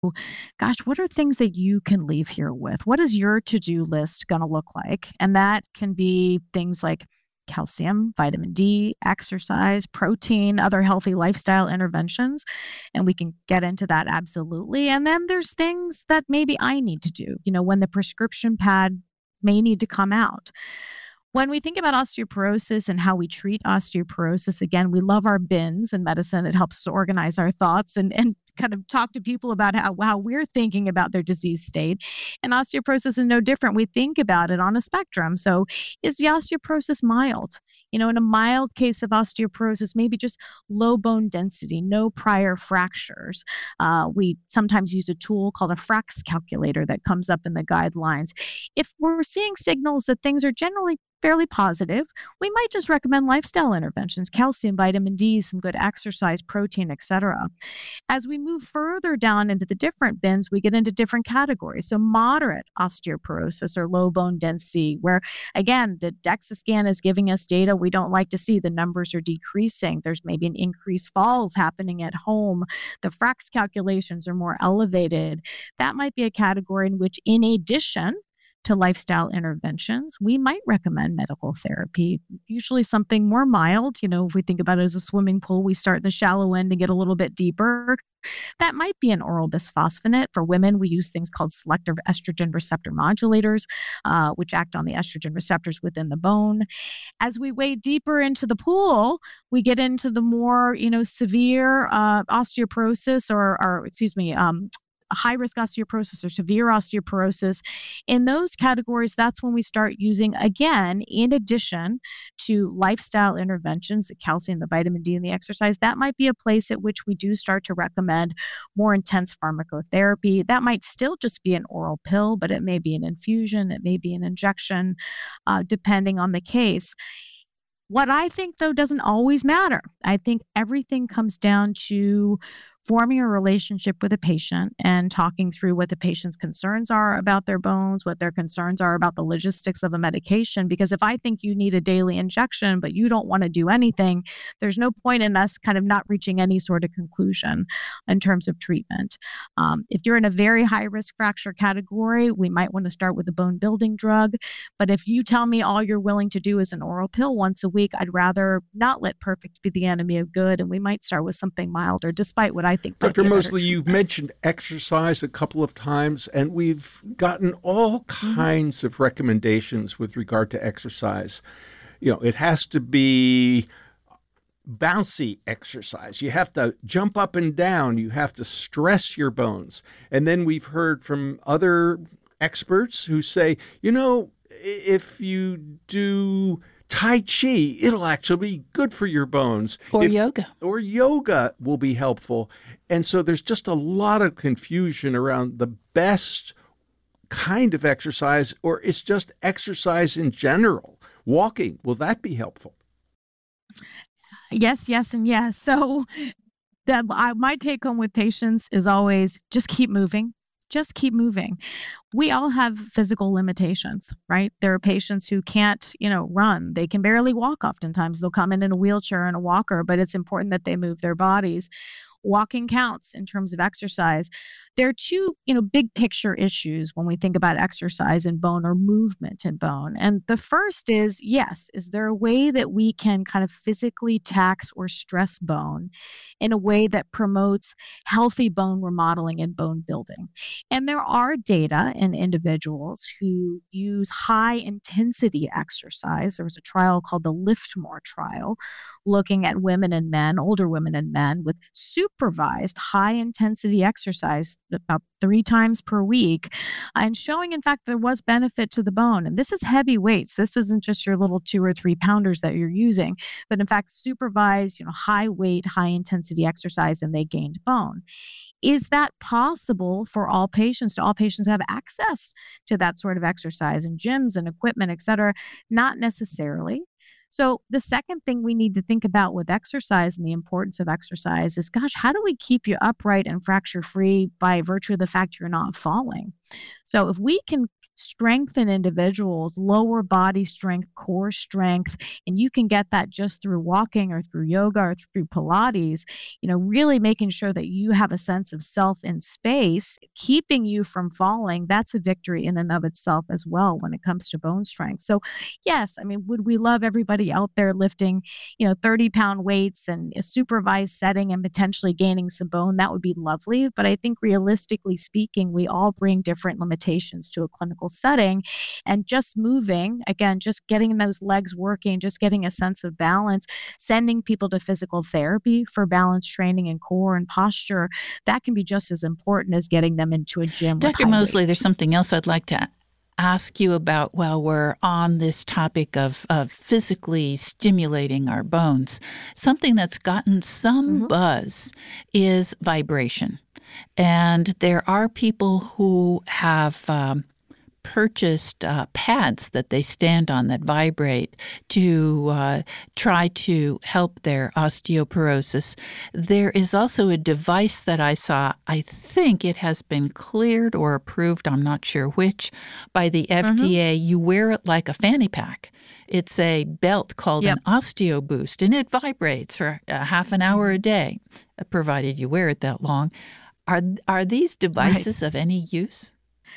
gosh, what are things that you can leave here with? What is your to-do list going to look like? And that can be things like calcium, vitamin D, exercise, protein, other healthy lifestyle interventions. And we can get into that absolutely. And then there's things that maybe I need to do, when the prescription pad may need to come out. When we think about osteoporosis and how we treat osteoporosis, again, we love our bins in medicine. It helps to organize our thoughts and kind of talk to people about how we're thinking about their disease state. And osteoporosis is no different. We think about it on a spectrum. So is the osteoporosis mild? In a mild case of osteoporosis, maybe just low bone density, no prior fractures. We sometimes use a tool called a FRAX calculator that comes up in the guidelines. If we're seeing signals that things are generally fairly positive, we might just recommend lifestyle interventions, calcium, vitamin D, some good exercise, protein, etc. As we move further down into the different bins, we get into different categories. So moderate osteoporosis or low bone density, where again, the DEXA scan is giving us data we don't like to see. The numbers are decreasing. There's maybe an increased falls happening at home. The FRAX calculations are more elevated. That might be a category in which, in addition to lifestyle interventions, we might recommend medical therapy, usually something more mild. If we think about it as a swimming pool, we start in the shallow end and get a little bit deeper. That might be an oral bisphosphonate. For women, we use things called selective estrogen receptor modulators, which act on the estrogen receptors within the bone. As we wade deeper into the pool, we get into the more, severe osteoporosis high-risk osteoporosis or severe osteoporosis. In those categories, that's when we start using, again, in addition to lifestyle interventions, the calcium, the vitamin D, and the exercise, that might be a place at which we do start to recommend more intense pharmacotherapy. That might still just be an oral pill, but it may be an infusion, it may be an injection, depending on the case. What I think, though, doesn't always matter. I think everything comes down to forming a relationship with a patient and talking through what the patient's concerns are about their bones, what their concerns are about the logistics of a medication. Because if I think you need a daily injection, but you don't want to do anything, there's no point in us kind of not reaching any sort of conclusion in terms of treatment. If you're in a very high risk fracture category, we might want to start with a bone building drug. But if you tell me all you're willing to do is an oral pill once a week, I'd rather not let perfect be the enemy of good. And we might start with something milder, despite what I think. Dr. Mosley, you've mentioned exercise a couple of times, and we've gotten all kinds of recommendations with regard to exercise. It has to be bouncy exercise. You have to jump up and down. You have to stress your bones. And then we've heard from other experts who say, if you do Tai Chi, it'll actually be good for your bones. Or yoga. Or yoga will be helpful. And so there's just a lot of confusion around the best kind of exercise, or it's just exercise in general. Walking, will that be helpful? Yes, and yes. So my take home with patients is always just keep moving. Just keep moving. We all have physical limitations, right? There are patients who can't, run. They can barely walk oftentimes. They'll come in a wheelchair and a walker, but it's important that they move their bodies. Walking counts in terms of exercise. There are two, big picture issues when we think about exercise and bone or movement in bone. And the first is, yes, is there a way that we can kind of physically tax or stress bone in a way that promotes healthy bone remodeling and bone building? And there are data in individuals who use high intensity exercise. There was a trial called the Liftmore trial, looking at women and men, older women and men, with supervised high intensity exercise about 3 times per week, and showing, in fact, there was benefit to the bone. And this is heavy weights. This isn't just your little 2 or 3 pounders that you're using, but in fact, supervised, high weight, high intensity exercise, and they gained bone. Is that possible for all patients? Do all patients have access to that sort of exercise and gyms and equipment, et cetera? Not necessarily. So the second thing we need to think about with exercise and the importance of exercise is, gosh, how do we keep you upright and fracture free by virtue of the fact you're not falling? So if we can strengthen individuals, lower body strength, core strength, and you can get that just through walking or through yoga or through Pilates, really making sure that you have a sense of self in space, keeping you from falling, that's a victory in and of itself as well when it comes to bone strength. So yes, would we love everybody out there lifting, 30-pound weights and a supervised setting and potentially gaining some bone? That would be lovely. But I think realistically speaking, we all bring different limitations to a clinical setting, and just moving, again, just getting those legs working, just getting a sense of balance, sending people to physical therapy for balance training and core and posture, that can be just as important as getting them into a gym. Dr. Mosley, there's something else I'd like to ask you about while we're on this topic of physically stimulating our bones. Something that's gotten some buzz is vibration. And there are people who have purchased pads that they stand on that vibrate to try to help their osteoporosis. There is also a device that I saw. I think it has been cleared or approved, I'm not sure which, by the FDA. You wear it like a fanny pack. It's a belt called an Osteo Boost, and it vibrates for half an hour a day, provided you wear it that long. Are these devices of any use?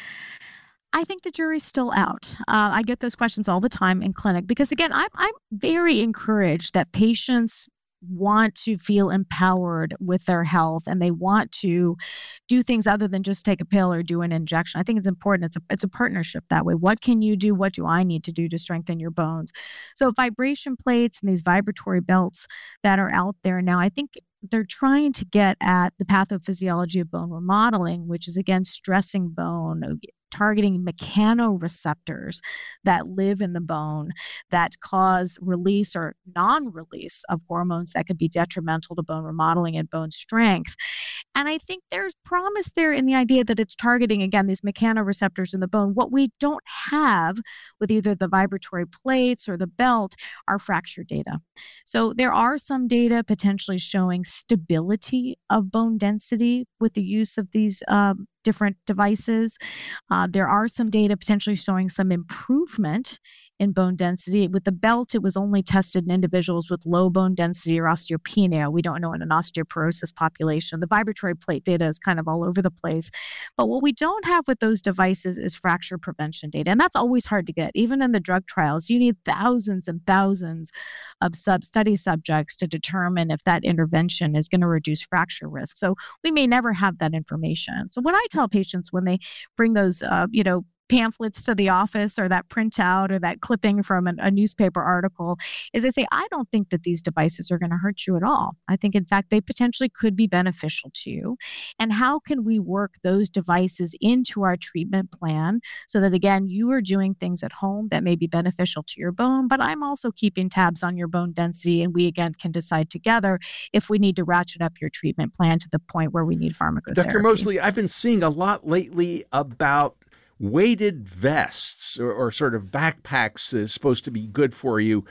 I think the jury's still out. I get those questions all the time in clinic because, again, I'm very encouraged that patients want to feel empowered with their health and they want to do things other than just take a pill or do an injection. I think it's important. It's a partnership that way. What can you do? What do I need to do to strengthen your bones? So vibration plates and these vibratory belts that are out there now, I think they're trying to get at the pathophysiology of bone remodeling, which is, again, stressing bone, targeting mechanoreceptors that live in the bone that cause release or non-release of hormones that could be detrimental to bone remodeling and bone strength. And I think there's promise there in the idea that it's targeting, again, these mechanoreceptors in the bone. What we don't have with either the vibratory plates or the belt are fracture data. So there are some data potentially showing stability of bone density with the use of these different devices. There are some data potentially showing some improvement in bone density. With the belt, it was only tested in individuals with low bone density or osteopenia. We don't know in an osteoporosis population. The vibratory plate data is kind of all over the place. But what we don't have with those devices is fracture prevention data. And that's always hard to get. Even in the drug trials, you need thousands and thousands of study subjects to determine if that intervention is going to reduce fracture risk. So we may never have that information. So what I tell patients when they bring those, pamphlets to the office or that printout or that clipping from a newspaper article is I say, I don't think that these devices are going to hurt you at all. I think, in fact, they potentially could be beneficial to you. And how can we work those devices into our treatment plan so that, again, you are doing things at home that may be beneficial to your bone, but I'm also keeping tabs on your bone density, and we, again, can decide together if we need to ratchet up your treatment plan to the point where we need pharmacotherapy. Dr. Mosley, I've been seeing a lot lately about weighted vests or sort of backpacks is supposed to be good for you.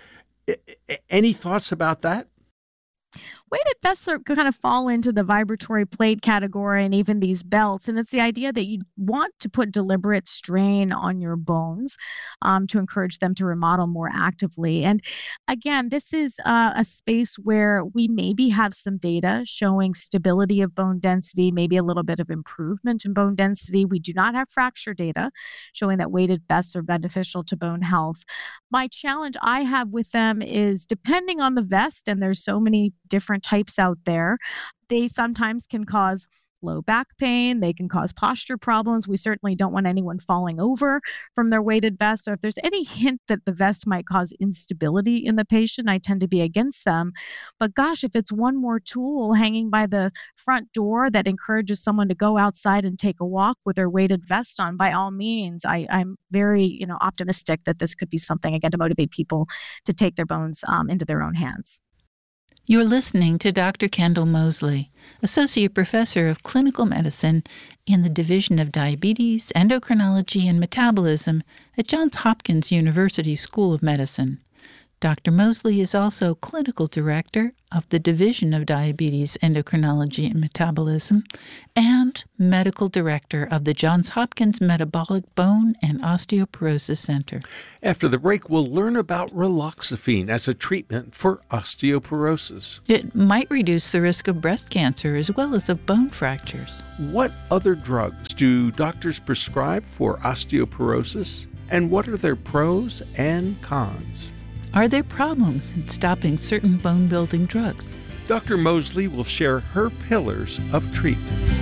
Any thoughts about that? Weighted vests kind of fall into the vibratory plate category and even these belts. And it's the idea that you want to put deliberate strain on your bones to encourage them to remodel more actively. And again, this is a space where we maybe have some data showing stability of bone density, maybe a little bit of improvement in bone density. We do not have fracture data showing that weighted vests are beneficial to bone health. My challenge I have with them is, depending on the vest, and there's so many different types out there, they sometimes can cause low back pain. They can cause posture problems. We certainly don't want anyone falling over from their weighted vest. So if there's any hint that the vest might cause instability in the patient, I tend to be against them. But gosh, if it's one more tool hanging by the front door that encourages someone to go outside and take a walk with their weighted vest on, by all means, I'm very optimistic that this could be something, again, to motivate people to take their bones into their own hands. You're listening to Dr. Kendall Mosley, Associate Professor of Clinical Medicine in the Division of Diabetes, Endocrinology, and Metabolism at Johns Hopkins University School of Medicine. Dr. Mosley is also clinical director of the Division of Diabetes Endocrinology and Metabolism and medical director of the Johns Hopkins Metabolic Bone and Osteoporosis Center. After the break, we'll learn about raloxifene as a treatment for osteoporosis. It might reduce the risk of breast cancer as well as of bone fractures. What other drugs do doctors prescribe for osteoporosis? And what are their pros and cons? Are there problems in stopping certain bone-building drugs? Dr. Mosley will share her pillars of treatment.